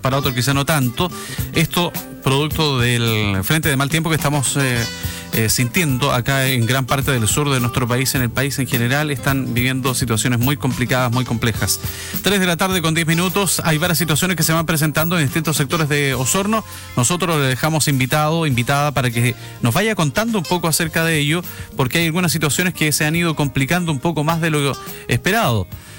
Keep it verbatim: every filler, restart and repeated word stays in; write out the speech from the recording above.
para otros quizá no tanto. Esto producto del frente de mal tiempo que estamos eh, eh, sintiendo acá en gran parte del sur de nuestro país, en el país en general, están viviendo situaciones muy complicadas, muy complejas. tres de la tarde con diez minutos, hay varias situaciones que se van presentando en distintos sectores de Osorno. Nosotros le dejamos invitado, invitada para que nos vaya contando un poco acerca de ello, porque hay algunas situaciones que se han ido complicando un poco más de lo esperado.